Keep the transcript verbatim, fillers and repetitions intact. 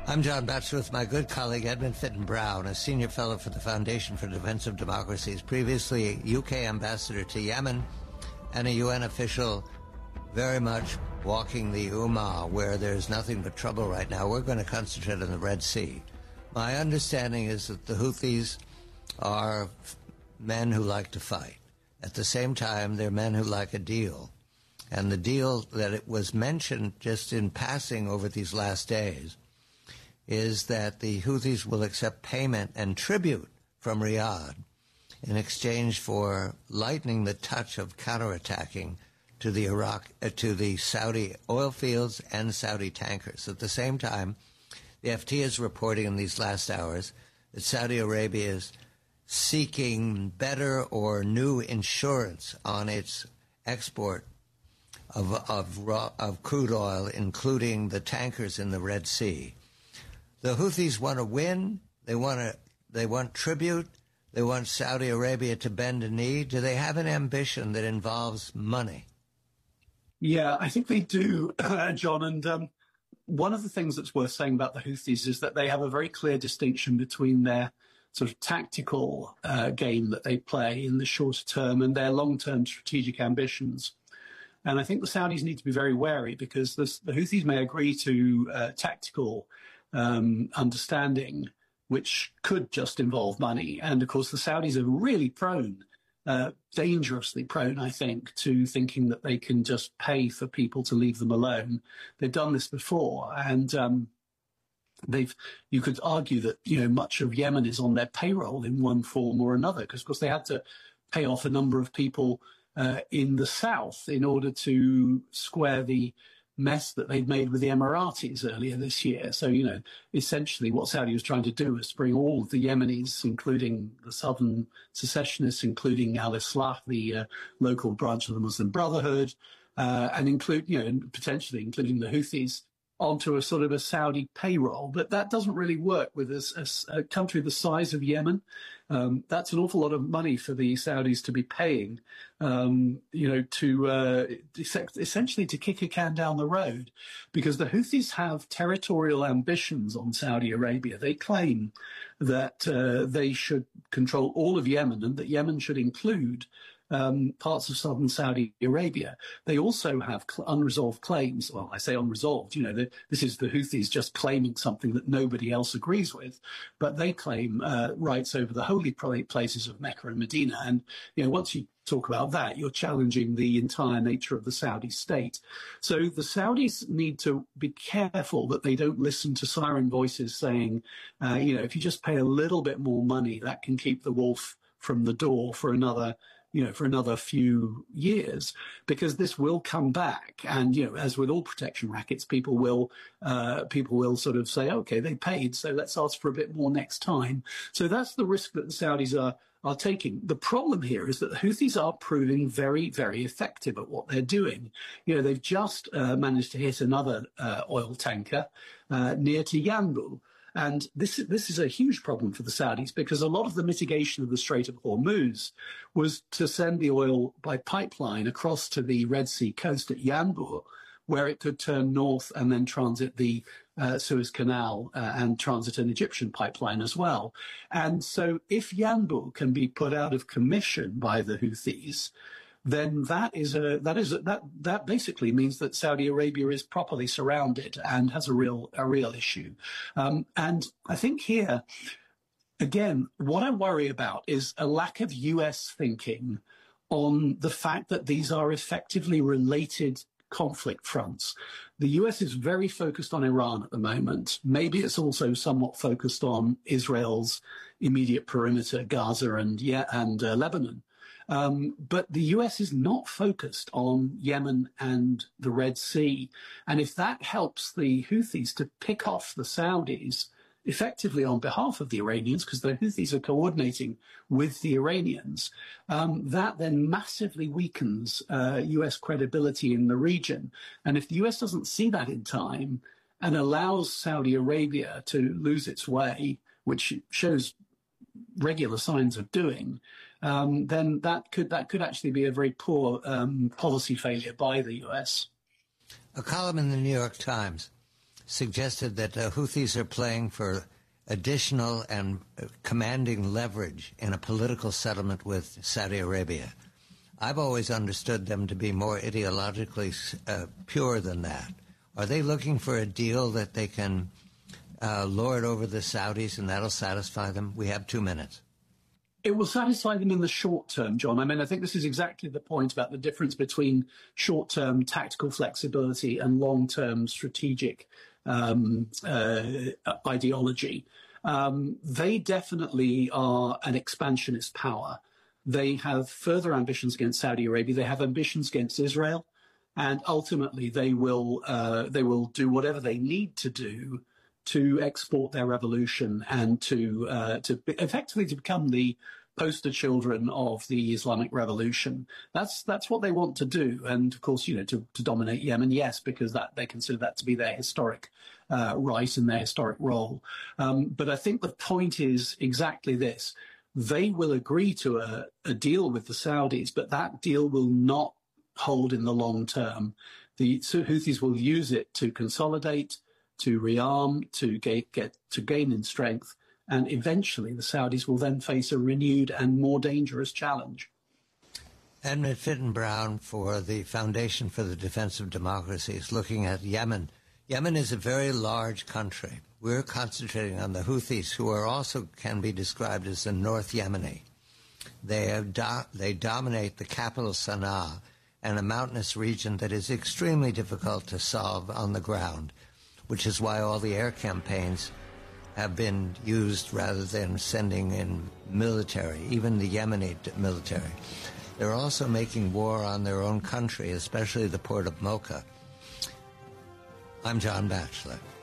I'm John Batchelor with my good colleague Edmund Fitton Brown, a senior fellow for the Foundation for Defense of Democracies, previously U K ambassador to Yemen and a U N official very much walking the Ummah, where there's nothing but trouble right now. We're going to concentrate on the Red Sea. My understanding is that the Houthis are men who like to fight. At the same time, they're men who like a deal. And the deal that it was mentioned just in passing over these last days is that the Houthis will accept payment and tribute from Riyadh in exchange for lightening the touch of counterattacking to the Iraq, uh, to the Saudi oil fields and Saudi tankers. At the same time, the F T is reporting in these last hours that Saudi Arabia is seeking better or new insurance on its export of of, raw, of crude oil, including the tankers in the Red Sea. The Houthis want to win. They want to. They want tribute. They want Saudi Arabia to bend a knee. Do they have an ambition that involves money? Yeah, I think they do, John. And um, one of the things that's worth saying about the Houthis is that they have a very clear distinction between their sort of tactical uh, game that they play in the shorter term and their long-term strategic ambitions. And I think the Saudis need to be very wary, because this, the Houthis may agree to uh, tactical um, understanding, which could just involve money. And of course, the Saudis are really prone, uh, dangerously prone, I think, to thinking that they can just pay for people to leave them alone. They've done this before, and um, they've. You could argue that, you know, much of Yemen is on their payroll in one form or another, because of course they had to pay off a number of people uh, in the south in order to square the mess that they'd made with the Emiratis earlier this year. So, you know, essentially what Saudi was trying to do was bring all of the Yemenis, including the southern secessionists, including Al-Islah, the uh, local branch of the Muslim Brotherhood, uh, and include, you know, and potentially including the Houthis, onto a sort of a Saudi payroll. But that doesn't really work with a, a, a country the size of Yemen. Um, that's an awful lot of money for the Saudis to be paying, um, you know, to uh, essentially to kick a can down the road, because the Houthis have territorial ambitions on Saudi Arabia. They claim that uh, they should control all of Yemen, and that Yemen should include Um, parts of southern Saudi Arabia. They also have cl- unresolved claims. Well, I say unresolved, you know, the, this is the Houthis just claiming something that nobody else agrees with, but they claim uh, rights over the holy places of Mecca and Medina. And, you know, once you talk about that, you're challenging the entire nature of the Saudi state. So the Saudis need to be careful that they don't listen to siren voices saying, uh, you know, if you just pay a little bit more money, that can keep the wolf from the door for another you know, for another few years, because this will come back. And, you know, as with all protection rackets, people will, uh, people will sort of say, okay, they paid, so let's ask for a bit more next time. So that's the risk that the Saudis are, are taking. The problem here is that the Houthis are proving very, very effective at what they're doing. You know, they've just uh, managed to hit another uh, oil tanker uh, near to Yanbu. And this, this is a huge problem for the Saudis, because a lot of the mitigation of the Strait of Hormuz was to send the oil by pipeline across to the Red Sea coast at Yanbu, where it could turn north and then transit the uh, Suez Canal uh, and transit an Egyptian pipeline as well. And so if Yanbu can be put out of commission by the Houthis, then that is a that is a, that that basically means that Saudi Arabia is properly surrounded and has a real a real issue. Um, and I think here, again, what I worry about is a lack of U S thinking on the fact that these are effectively related conflict fronts. The U S is very focused on Iran at the moment. Maybe it's also somewhat focused on Israel's immediate perimeter, Gaza and yeah, and uh, Lebanon. Um, but the U S is not focused on Yemen and the Red Sea. And if that helps the Houthis to pick off the Saudis effectively on behalf of the Iranians, because the Houthis are coordinating with the Iranians, um, that then massively weakens uh, U S credibility in the region. And if the U S doesn't see that in time and allows Saudi Arabia to lose its way, which it shows regular signs of doing, um, then that could that could actually be a very poor um, policy failure by the U S. A column in the New York Times suggested that the Houthis are playing for additional and commanding leverage in a political settlement with Saudi Arabia. I've always understood them to be more ideologically uh, pure than that. Are they looking for a deal that they can uh, lord over the Saudis and that'll satisfy them? We have two minutes. It will satisfy them in the short term, John. I mean, I think this is exactly the point about the difference between short-term tactical flexibility and long-term strategic um, uh, ideology. Um, they definitely are an expansionist power. They have further ambitions against Saudi Arabia. They have ambitions against Israel. And ultimately, they will uh, they will do whatever they need to do to export their revolution and to uh, to be, effectively to become the poster children of the Islamic Revolution. That's that's what they want to do. And of course, you know, to, to dominate Yemen, yes, because that they consider that to be their historic uh, right and their historic role. Um, but I think the point is exactly this. They will agree to a, a deal with the Saudis, but that deal will not hold in the long term. The Houthis will use it to consolidate, to rearm, to get, get to gain in strength, and eventually the Saudis will then face a renewed and more dangerous challenge. Edmund Fitton-Brown for the Foundation for the Defense of Democracy is looking at Yemen. Yemen is a very large country. We're concentrating on the Houthis, who are also can be described as the North Yemeni. They have do- they dominate the capital Sana'a and a mountainous region that is extremely difficult to solve on the ground, which is why all the air campaigns have been used rather than sending in military, even the Yemeni military. They're also making war on their own country, especially the port of Mocha. I'm John Batchelor.